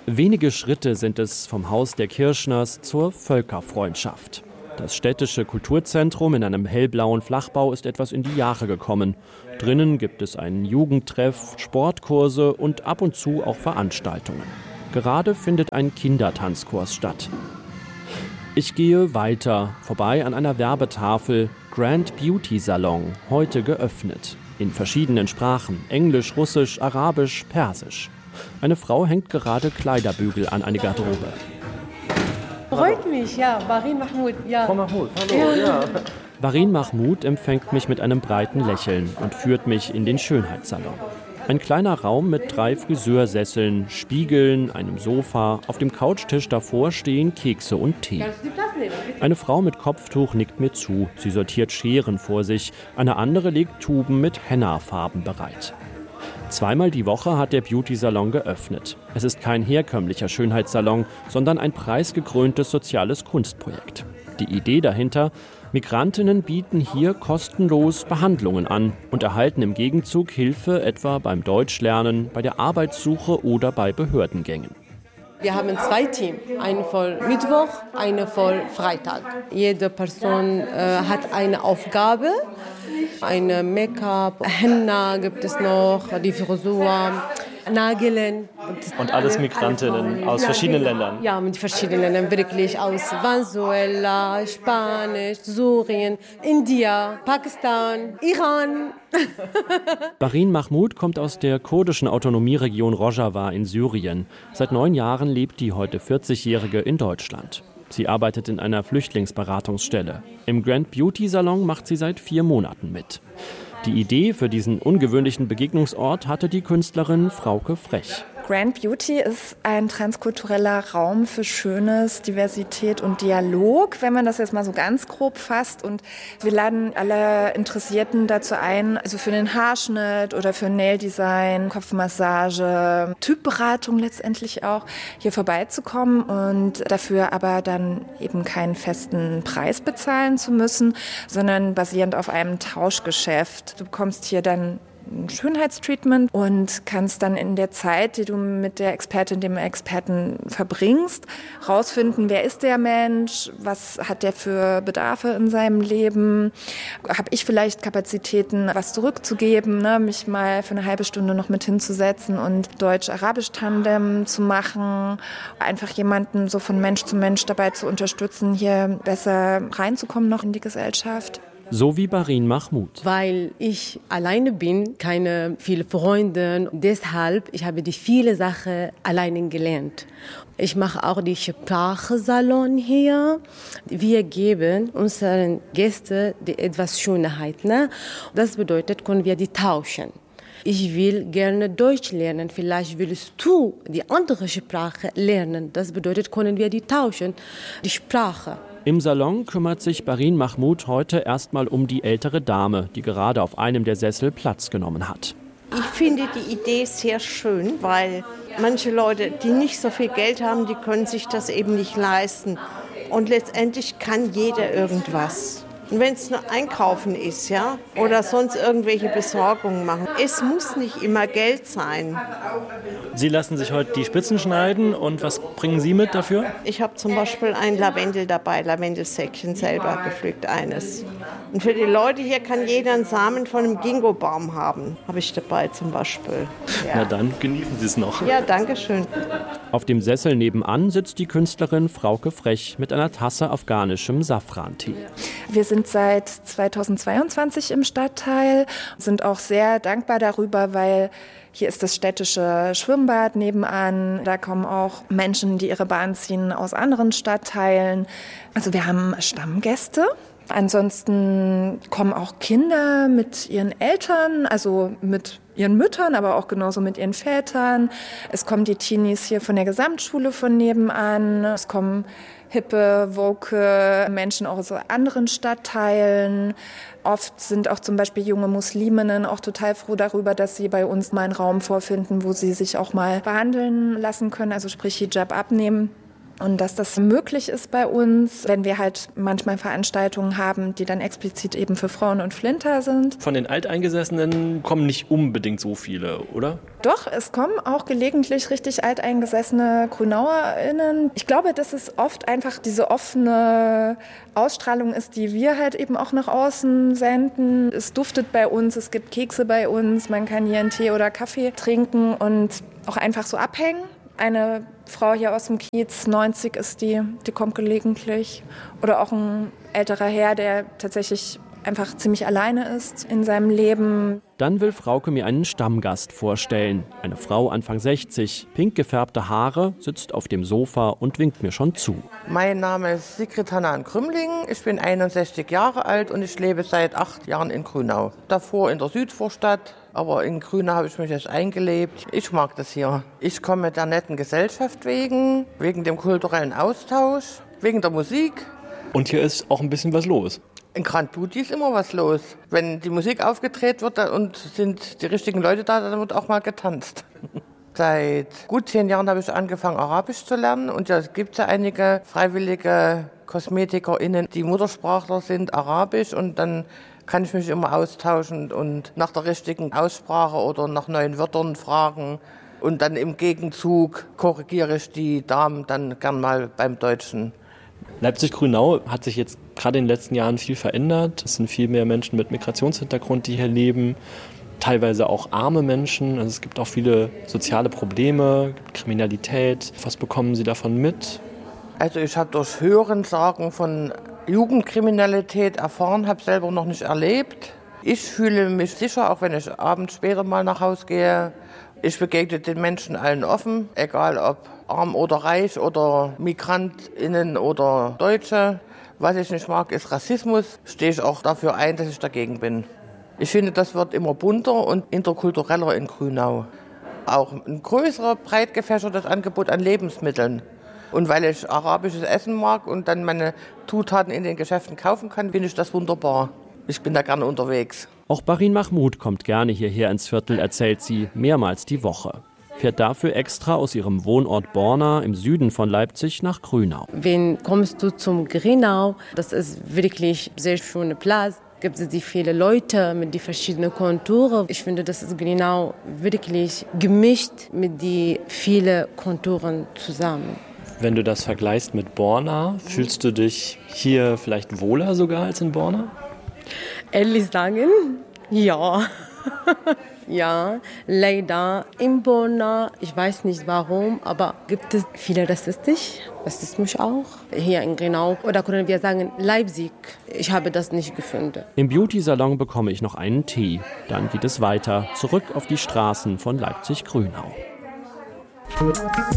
Wenige Schritte sind es vom Haus der Kirschners zur Völkerfreundschaft. Das städtische Kulturzentrum in einem hellblauen Flachbau ist etwas in die Jahre gekommen. Drinnen gibt es einen Jugendtreff, Sportkurse und ab und zu auch Veranstaltungen. Gerade findet ein Kindertanzkurs statt. Ich gehe weiter, vorbei an einer Werbetafel. Grand Beauty Salon, heute geöffnet. In verschiedenen Sprachen, Englisch, Russisch, Arabisch, Persisch. Eine Frau hängt gerade Kleiderbügel an eine Garderobe. Freut mich, ja, Barin Mahmoud. Ja. Frau Mahmoud, hallo, ja. Barin Mahmoud empfängt mich mit einem breiten Lächeln und führt mich in den Schönheitssalon. Ein kleiner Raum mit 3 Friseursesseln, Spiegeln, einem Sofa. Auf dem Couchtisch davor stehen Kekse und Tee. Eine Frau mit Kopftuch nickt mir zu. Sie sortiert Scheren vor sich. Eine andere legt Tuben mit Henna-Farben bereit. 2-mal die Woche hat der Beauty-Salon geöffnet. Es ist kein herkömmlicher Schönheitssalon, sondern ein preisgekröntes soziales Kunstprojekt. Die Idee dahinter: Migrantinnen bieten hier kostenlos Behandlungen an und erhalten im Gegenzug Hilfe etwa beim Deutschlernen, bei der Arbeitssuche oder bei Behördengängen. Wir haben 2 Teams, eine voll Mittwoch, eine voll Freitag. Jede Person hat eine Aufgabe, eine Make-up, Henna gibt es noch, die Frisur, Nageln. Und alles Migrantinnen aus verschiedenen Ländern? Ja, mit verschiedenen Ländern, wirklich aus Venezuela, Spanisch, Syrien, India, Pakistan, Iran. Barin Mahmoud kommt aus der kurdischen Autonomieregion Rojava in Syrien. Seit 9 Jahren lebt die heute 40-Jährige in Deutschland. Sie arbeitet in einer Flüchtlingsberatungsstelle. Im Grand Beauty Salon macht sie seit 4 Monaten mit. Die Idee für diesen ungewöhnlichen Begegnungsort hatte die Künstlerin Frauke Frech. Grand Beauty ist ein transkultureller Raum für Schönes, Diversität und Dialog, wenn man das jetzt mal so ganz grob fasst. Und wir laden alle Interessierten dazu ein, also für den Haarschnitt oder für Naildesign, Kopfmassage, Typberatung letztendlich auch, hier vorbeizukommen und dafür aber dann eben keinen festen Preis bezahlen zu müssen, sondern basierend auf einem Tauschgeschäft. Du bekommst hier dann ein Schönheitstreatment und kannst dann in der Zeit, die du mit der Expertin, dem Experten verbringst, rausfinden, wer ist der Mensch, was hat der für Bedarfe in seinem Leben, habe ich vielleicht Kapazitäten, was zurückzugeben, ne? Mich mal für eine halbe Stunde noch mit hinzusetzen und Deutsch-Arabisch-Tandem zu machen, einfach jemanden so von Mensch zu Mensch dabei zu unterstützen, hier besser reinzukommen noch in die Gesellschaft. So wie Barin Mahmoud. Weil ich alleine bin, keine viele Freunde. Deshalb ich habe die viele Sachen alleine gelernt. Ich mache auch die Sprachsalon hier. Wir geben unseren Gästen etwas Schönheit. Ne? Das bedeutet, können wir die tauschen. Ich will gerne Deutsch lernen. Vielleicht willst du die andere Sprache lernen. Das bedeutet, können wir die tauschen, die Sprache. Im Salon kümmert sich Barin Mahmoud heute erstmal um die ältere Dame, die gerade auf einem der Sessel Platz genommen hat. Ich finde die Idee sehr schön, weil manche Leute, die nicht so viel Geld haben, die können sich das eben nicht leisten. Und letztendlich kann jeder irgendwas. Und wenn es nur einkaufen ist, ja, oder sonst irgendwelche Besorgungen machen. Es muss nicht immer Geld sein. Sie lassen sich heute die Spitzen schneiden und was bringen Sie mit dafür? Ich habe zum Beispiel ein Lavendel dabei, Lavendelsäckchen selber gepflückt eines. Und für die Leute hier kann jeder einen Samen von einem Ginkgo-Baum haben, habe ich dabei zum Beispiel. Ja. Na dann, genießen Sie es noch. Ja, danke schön. Auf dem Sessel nebenan sitzt die Künstlerin Frauke Frech mit einer Tasse afghanischem Safrantee. Wir sind seit 2022 im Stadtteil, sind auch sehr dankbar darüber, weil hier ist das städtische Schwimmbad nebenan. Da kommen auch Menschen, die ihre Bahn ziehen aus anderen Stadtteilen. Also wir haben Stammgäste. Ansonsten kommen auch Kinder mit ihren Eltern, also mit ihren Müttern, aber auch genauso mit ihren Vätern. Es kommen die Teenies hier von der Gesamtschule von nebenan. Es kommen hippe, woke Menschen auch aus anderen Stadtteilen. Oft sind auch zum Beispiel junge Musliminnen auch total froh darüber, dass sie bei uns mal einen Raum vorfinden, wo sie sich auch mal behandeln lassen können, also sprich Hijab abnehmen. Und dass das möglich ist bei uns, wenn wir halt manchmal Veranstaltungen haben, die dann explizit eben für Frauen und Flinter sind. Von den Alteingesessenen kommen nicht unbedingt so viele, oder? Doch, es kommen auch gelegentlich richtig alteingesessene GrünauerInnen. Ich glaube, dass es oft einfach diese offene Ausstrahlung ist, die wir halt eben auch nach außen senden. Es duftet bei uns, es gibt Kekse bei uns, man kann hier einen Tee oder Kaffee trinken und auch einfach so abhängen. Eine Frau hier aus dem Kiez, 90 ist die kommt gelegentlich. Oder auch ein älterer Herr, der tatsächlich einfach ziemlich alleine ist in seinem Leben. Dann will Frauke mir einen Stammgast vorstellen. Eine Frau Anfang 60, pink gefärbte Haare, sitzt auf dem Sofa und winkt mir schon zu. Mein Name ist Sigrid Hannan-Krümling, ich bin 61 Jahre alt und ich lebe seit 8 Jahren in Grünau. Davor in der Südvorstadt, aber in Grünau habe ich mich jetzt eingelebt. Ich mag das hier. Ich komme der netten Gesellschaft wegen dem kulturellen Austausch, wegen der Musik. Und hier ist auch ein bisschen was los. In Grand Tutti ist immer was los. Wenn die Musik aufgedreht wird und sind die richtigen Leute da, dann wird auch mal getanzt. Seit gut 10 Jahren habe ich angefangen, Arabisch zu lernen. Und ja, es gibt ja einige freiwillige KosmetikerInnen, die Muttersprachler sind, Arabisch. Und dann kann ich mich immer austauschen und nach der richtigen Aussprache oder nach neuen Wörtern fragen. Und dann im Gegenzug korrigiere ich die Damen dann gern mal beim Deutschen. Leipzig-Grünau hat sich jetzt gerade in den letzten Jahren viel verändert. Es sind viel mehr Menschen mit Migrationshintergrund, die hier leben. Teilweise auch arme Menschen. Also es gibt auch viele soziale Probleme, Kriminalität. Was bekommen Sie davon mit? Also ich habe durch Hörensagen von Jugendkriminalität erfahren, habe selber noch nicht erlebt. Ich fühle mich sicher, auch wenn ich abends später mal nach Hause gehe. Ich begegne den Menschen allen offen, egal ob arm oder reich oder MigrantInnen oder Deutsche. Was ich nicht mag, ist Rassismus. Stehe ich auch dafür ein, dass ich dagegen bin. Ich finde, das wird immer bunter und interkultureller in Grünau. Auch ein größerer, breit gefächertes Angebot an Lebensmitteln. Und weil ich arabisches Essen mag und dann meine Zutaten in den Geschäften kaufen kann, finde ich das wunderbar. Ich bin da gerne unterwegs. Auch Barin Mahmoud kommt gerne hierher ins Viertel, erzählt sie, mehrmals die Woche. Fährt dafür extra aus ihrem Wohnort Borna im Süden von Leipzig nach Grünau. Wenn kommst du zum Grünau, das ist wirklich ein sehr schöner Platz. Gibt es die viele Leute mit den verschiedenen Konturen. Ich finde, das ist Grünau wirklich gemischt mit den vielen Konturen zusammen. Wenn du das vergleichst mit Borna, fühlst du dich hier vielleicht wohler sogar als in Borna? Ehrlich sagen, ja. Ja, leider in Borna, ich weiß nicht warum, aber gibt es viele Rassismus auch. Hier in Grünau oder können wir sagen Leipzig. Ich habe das nicht gefunden. Im Beauty-Salon bekomme ich noch einen Tee. Dann geht es weiter, zurück auf die Straßen von Leipzig-Grünau.